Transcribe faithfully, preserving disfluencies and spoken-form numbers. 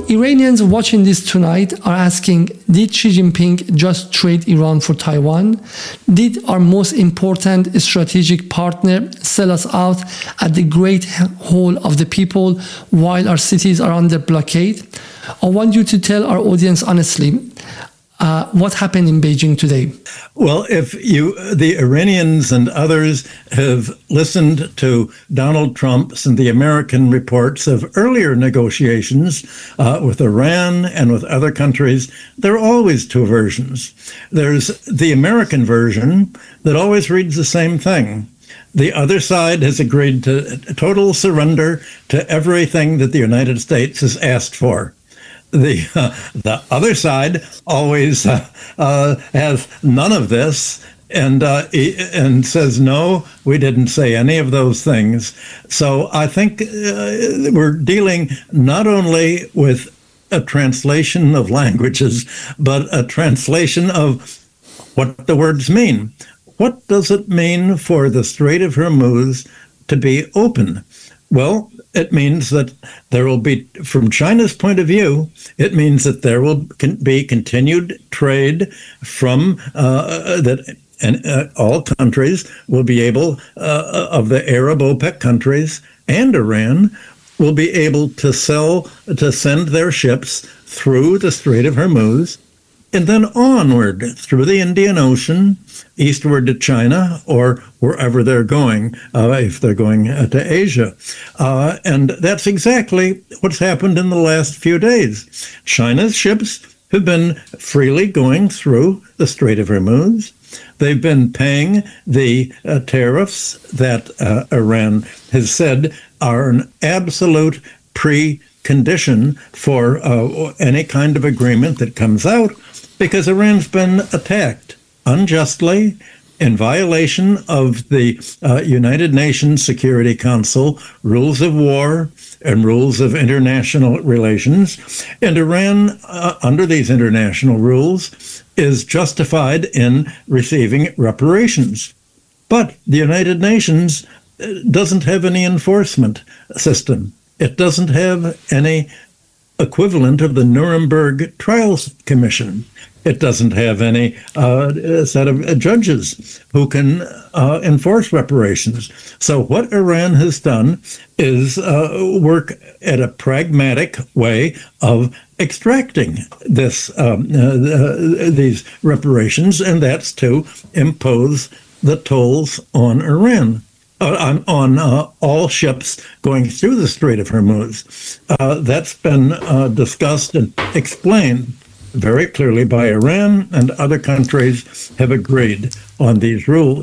Iranians watching this tonight are asking, did Xi Jinping just trade Iran for Taiwan? Did our most important strategic partner sell us out at the great whole of the people while our cities are under blockade? I want you to tell our audience honestly, Uh, what happened in Beijing today? Well, if you, the Iranians and others have listened to Donald Trump's and the American reports of earlier negotiations uh, with Iran and with other countries, there are always two versions. There's the American version that always reads the same thing. The other side has agreed to total surrender to everything that the United States has asked for. The uh, the other side always uh, uh, has none of this and uh, and says, no, we didn't say any of those things. So I think uh, we're dealing not only with a translation of languages, but a translation of what the words mean. What does it mean for the Strait of Hormuz to be open? Well, it means that there will be, from China's point of view, it means that there will be continued trade from uh, that, and uh, all countries will be able, uh, of the Arab OPEC countries and Iran, will be able to sell, to send their ships through the Strait of Hormuz and then onward through the Indian Ocean, eastward to China, or wherever they're going, uh, if they're going uh, to Asia. Uh, and that's exactly what's happened in the last few days. China's ships have been freely going through the Strait of Hormuz. They've been paying the uh, tariffs that uh, Iran has said are an absolute pre condition for uh, any kind of agreement that comes out, because Iran's been attacked unjustly in violation of the uh, United Nations Security Council rules of war and rules of international relations. And Iran, uh, under these international rules, is justified in receiving reparations. But the United Nations doesn't have any enforcement system. It doesn't have any equivalent of the Nuremberg Trials Commission. It doesn't have any uh, set of judges who can uh, enforce reparations. So what Iran has done is uh, work at a pragmatic way of extracting this um, uh, these reparations, and that's to impose the tolls on Iran. Uh, on, on uh, all ships going through the Strait of Hormuz. Uh, that's been uh, discussed and explained very clearly by Iran, and other countries have agreed on these rules.